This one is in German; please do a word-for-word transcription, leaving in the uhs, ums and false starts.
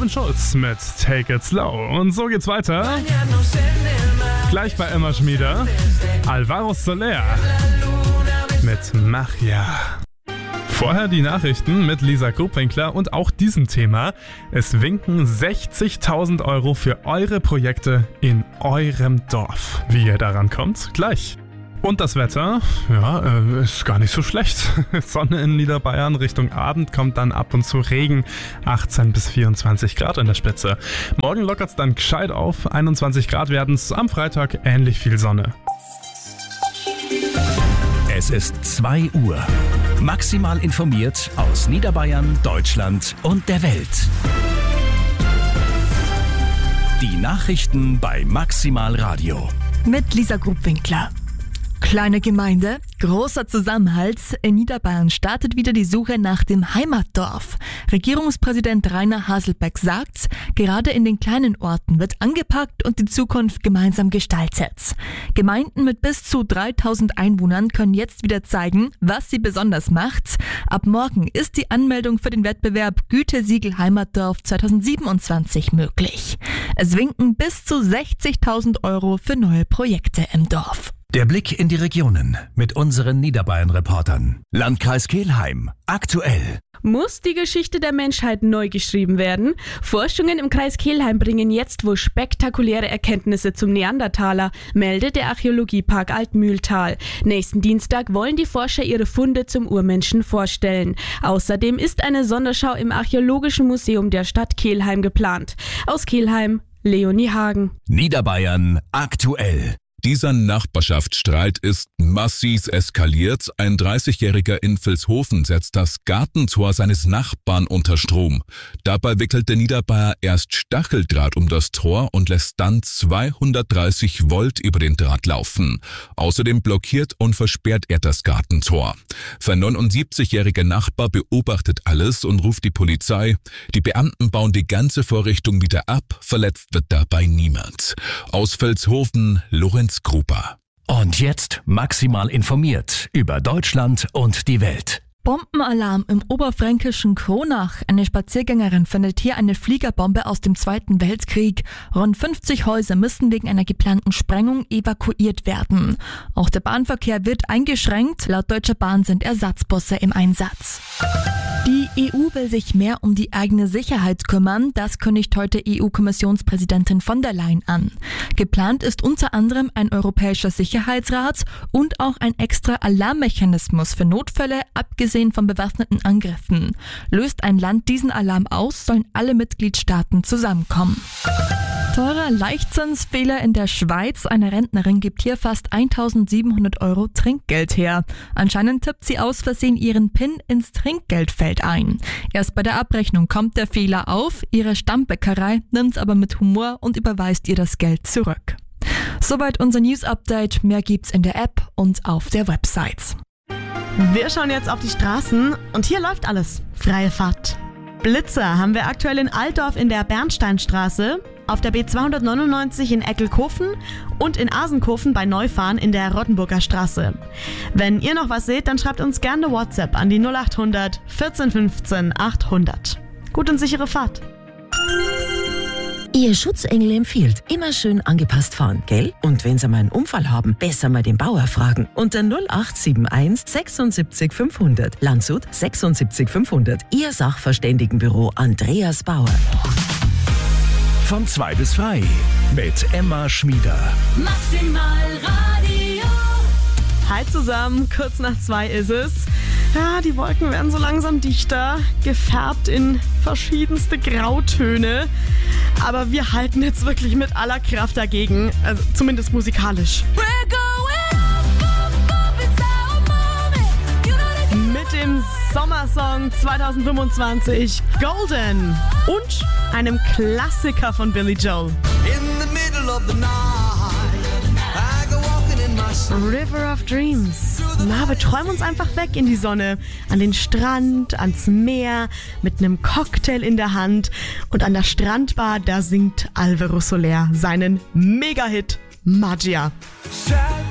Robin Schulz mit Take It Slow. Und so geht's weiter. Gleich bei Emma Schmieder. Alvaro Soler mit Magia. Vorher die Nachrichten mit Lisa Grubwinkler und auch diesem Thema. Es winken sechzigtausend Euro für eure Projekte in eurem Dorf. Wie ihr daran kommt, gleich. Und das Wetter, ja, äh, ist gar nicht so schlecht. Sonne in Niederbayern, Richtung Abend kommt dann ab und zu Regen. achtzehn bis vierundzwanzig Grad in der Spitze. Morgen lockert's dann gescheit auf. einundzwanzig Grad werden's. Am Freitag ähnlich viel Sonne. Es ist zwei Uhr. Maximal informiert aus Niederbayern, Deutschland und der Welt. Die Nachrichten bei Maximal Radio. Mit Lisa Grubwinkler. Kleine Gemeinde, großer Zusammenhalt. In Niederbayern startet wieder die Suche nach dem Heimatdorf. Regierungspräsident Rainer Haselbeck sagt, gerade in den kleinen Orten wird angepackt und die Zukunft gemeinsam gestaltet. Gemeinden mit bis zu dreitausend Einwohnern können jetzt wieder zeigen, was sie besonders macht. Ab morgen ist die Anmeldung für den Wettbewerb Gütesiegel Heimatdorf zweitausendsiebenundzwanzig möglich. Es winken bis zu sechzigtausend Euro für neue Projekte im Dorf. Der Blick in die Regionen mit unseren Niederbayern-Reportern. Landkreis Kelheim. Aktuell. Muss die Geschichte der Menschheit neu geschrieben werden? Forschungen im Kreis Kelheim bringen jetzt wohl spektakuläre Erkenntnisse zum Neandertaler, meldet der Archäologiepark Altmühltal. Nächsten Dienstag wollen die Forscher ihre Funde zum Urmenschen vorstellen. Außerdem ist eine Sonderschau im Archäologischen Museum der Stadt Kelheim geplant. Aus Kelheim, Leonie Hagen. Niederbayern aktuell. Dieser Nachbarschaftsstreit ist massiv eskaliert. Ein dreißigjähriger in Vilshofen setzt das Gartentor seines Nachbarn unter Strom. Dabei wickelt der Niederbayer erst Stacheldraht um das Tor und lässt dann zweihundertdreißig Volt über den Draht laufen. Außerdem blockiert und versperrt er das Gartentor. Sein neunundsiebzigjähriger Nachbar beobachtet alles und ruft die Polizei. Die Beamten bauen die ganze Vorrichtung wieder ab. Verletzt wird dabei niemand. Aus Vilshofen, Lorenz Gruber. Und jetzt maximal informiert über Deutschland und die Welt. Bombenalarm im oberfränkischen Kronach. Eine Spaziergängerin findet hier eine Fliegerbombe aus dem Zweiten Weltkrieg. Rund fünfzig Häuser müssen wegen einer geplanten Sprengung evakuiert werden. Auch der Bahnverkehr wird eingeschränkt. Laut Deutscher Bahn sind Ersatzbusse im Einsatz. Die E U will sich mehr um die eigene Sicherheit kümmern. Das kündigt heute E U-Kommissionspräsidentin von der Leyen an. Geplant ist unter anderem ein europäischer Sicherheitsrat und auch ein extra Alarmmechanismus für Notfälle, abgesehen von bewaffneten Angriffen. Löst ein Land diesen Alarm aus, sollen alle Mitgliedstaaten zusammenkommen. Teurer Leichtzinsfehler in der Schweiz. Eine Rentnerin gibt hier fast eintausendsiebenhundert Euro Trinkgeld her. Anscheinend tippt sie aus Versehen ihren PIN ins Trinkgeldfeld ein. Erst bei der Abrechnung kommt der Fehler auf. Ihre Stammbäckerei nimmt's aber mit Humor und überweist ihr das Geld zurück. Soweit unser News-Update. Mehr gibt's in der App und auf der Website. Wir schauen jetzt auf die Straßen und hier läuft alles. Freie Fahrt. Blitzer haben wir aktuell in Altdorf in der Bernsteinstraße, auf der B zweihundertneunundneunzig in Eckelkofen und in Asenkofen bei Neufahren in der Rottenburger Straße. Wenn ihr noch was seht, dann schreibt uns gerne eine WhatsApp an die null acht hundert vierzehn fünfzehn achthundert. Gut und sichere Fahrt. Ihr Schutzengel empfiehlt, immer schön angepasst fahren, gell? Und wenn Sie mal einen Unfall haben, besser mal den Bauer fragen. Unter null acht sieben eins sechsundsiebzig fünfhundert. Landshut sechsundsiebzig fünfhundert. Ihr Sachverständigenbüro Andreas Bauer. Von zwei bis drei mit Emma Schmieder. Maximal Radio. Hi zusammen, kurz nach zwei ist es. Ja, die Wolken werden so langsam dichter, gefärbt in verschiedenste Grautöne. Aber wir halten jetzt wirklich mit aller Kraft dagegen, also zumindest musikalisch. Mit dem Sommersong zweitausendfünfundzwanzig Golden und einem Klassiker von Billy Joel. In the middle of the night, I go walking in my sleep. River of Dreams. Na, wir träumen uns einfach weg in die Sonne, an den Strand, ans Meer, mit einem Cocktail in der Hand. Und an der Strandbar, da singt Alvaro Soler seinen Mega-Hit Magia.